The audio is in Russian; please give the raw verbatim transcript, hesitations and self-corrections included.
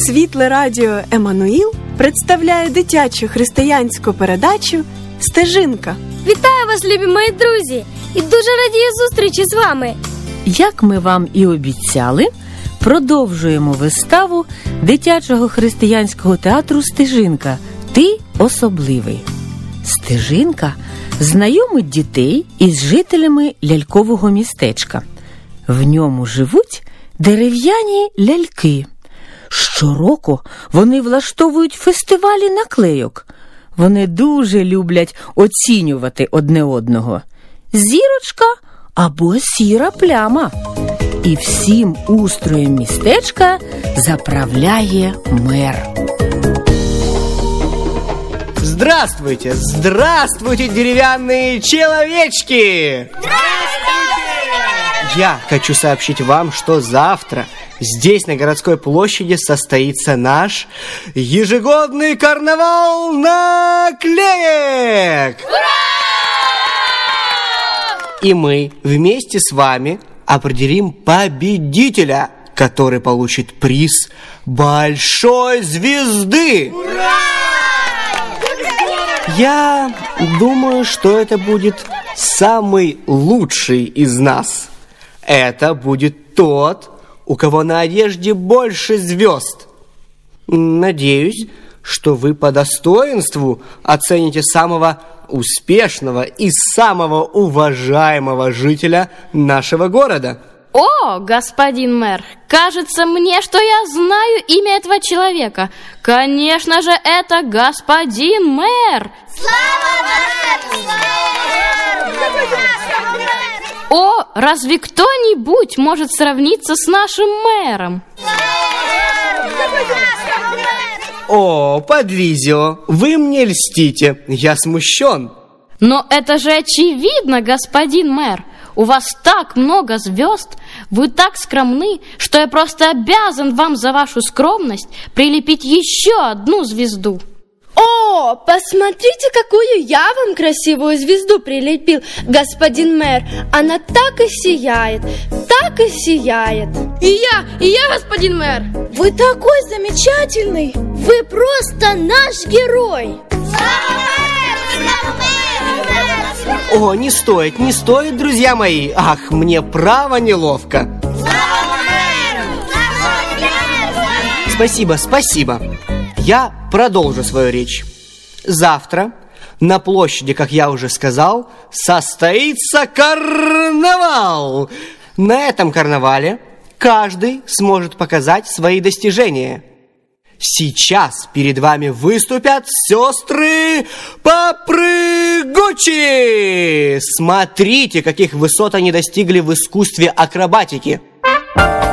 Світле радіо Еммануїл представляє дитячу християнську передачу «Стежинка». Вітаю вас, любі мої друзі! І дуже радію зустрічі з вами! Як ми вам і обіцяли, продовжуємо виставу дитячого християнського театру «Стежинка. Ти особливий». «Стежинка» знайомить дітей із жителями лялькового містечка. В ньому живуть дерев'яні ляльки. Щороку вони влаштовують фестивалі наклейок. Вони дуже люблять оцінювати одне одного. Зірочка або сіра пляма. І всім устроєм містечка заправляє мер. Здравствуйте, здравствуйте, деревянные человечки! Здравствуйте! Я хочу сообщить вам, что завтра здесь, на городской площади, состоится наш ежегодный карнавал наклеек! Ура! И мы вместе с вами определим победителя, который получит приз большой звезды! Ура! Я думаю, что это будет самый лучший из нас. Это будет тот, у кого на одежде больше звезд. Надеюсь, что вы по достоинству оцените самого успешного и самого уважаемого жителя нашего города. О, господин мэр, кажется мне, что я знаю имя этого человека. Конечно же, это господин мэр. Слава мэру! О, разве кто-нибудь может сравниться с нашим мэром? О, Падвизио, вы мне льстите, я смущен. Но это же очевидно, господин мэр. У вас так много звезд, вы так скромны, что я просто обязан вам за вашу скромность прилепить еще одну звезду. О, посмотрите, какую я вам красивую звезду прилепил, господин мэр. Она так и сияет, так и сияет. И я, и я, господин мэр. Вы такой замечательный. Вы просто наш герой. О, не стоит, не стоит, друзья мои. Ах, мне право неловко. Спасибо, спасибо. Я продолжу свою речь. Завтра на площади, как я уже сказал, состоится карнавал. На этом карнавале каждый сможет показать свои достижения. Сейчас перед вами выступят сестры Попрыгучи. Смотрите, каких высот они достигли в искусстве акробатики.